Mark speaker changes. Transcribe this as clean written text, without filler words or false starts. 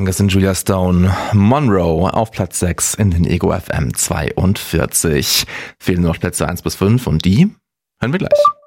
Speaker 1: Angus und Julia Stone, Monroe auf Platz 6 in den Ego FM 42. Fehlen nur noch Plätze 1 bis 5 und die hören wir gleich.